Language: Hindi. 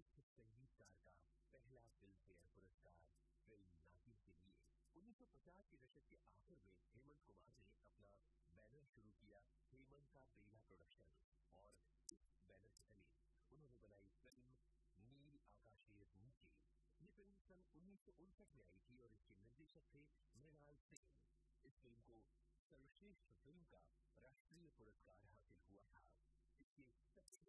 श्रेष्ठ संगीतकार का पहला फिल्म फेयर पुरस्कार फिल्म नागिन के लिए 1950 के दशक के आखिर में हेमंत कुमार ने अपना बैनर शुरू किया, हेमंत का बेला प्रोडक्शन, और इस बैनर के तले उन्होंने बनाई फिल्म नील आकाशीय नीचे। ये फिल्म सन 1959 में आई थी और इसके निर्देशक थे मृणाल सेन। इस फिल्म को सर्वश्रेष्ठ फिल्म का राष्ट्रीय पुरस्कार हासिल हुआ था। इसके सबसे